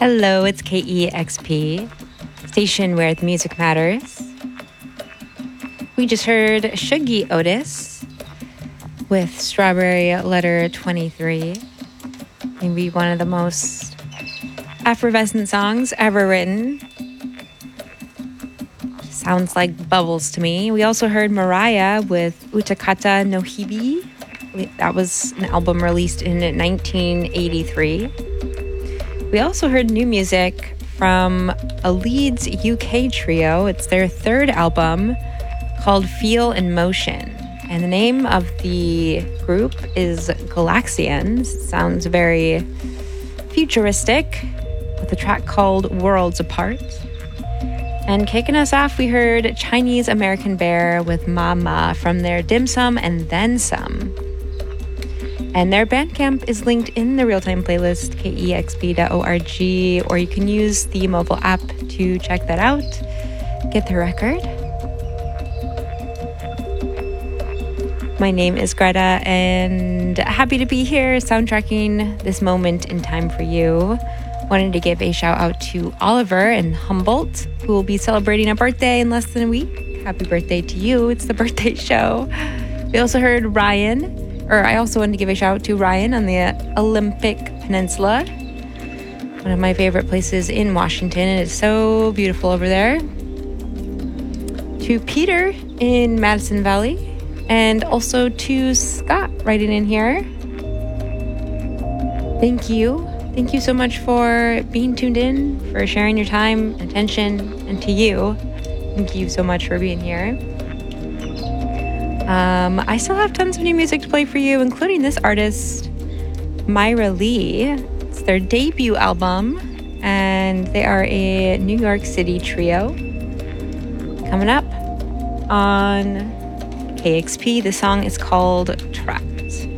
Hello, it's KEXP, station where the music matters. We just heard Shuggie Otis with Strawberry Letter 23. Maybe one of the most effervescent songs ever written. Sounds like bubbles to me. We also heard Mariah with Utakata no Hibi. That was an album released in 1983. We also heard new music from a Leeds UK trio. It's their third album called Feel in Motion. And the name of the group is Galaxians. Sounds very futuristic, with a track called Worlds Apart. And kicking us off, we heard Chinese American Bear with Mama from their Dim Sum and Then Some. And their Bandcamp is linked in the real-time playlist, kexp.org, or you can use the mobile app to check that out. Get the record. My name is Greta, and happy to be here soundtracking this moment in time for you. Wanted to give a shout out to Oliver in Humboldt, who will be celebrating a birthday in less than a week. Happy birthday to you. It's the birthday show. We also heard I also wanted to give a shout out to Ryan on the Olympic Peninsula, one of my favorite places in Washington. It is so beautiful over there. To Peter in Madison Valley, and also to Scott writing in here. Thank you. Thank you so much for being tuned in, for sharing your time, attention, and to you, thank you so much for being here. I still have tons of new music to play for you, including this artist, Myra Lee. It's their debut album, and they are a New York City trio. Coming up on KEXP, the song is called Trap.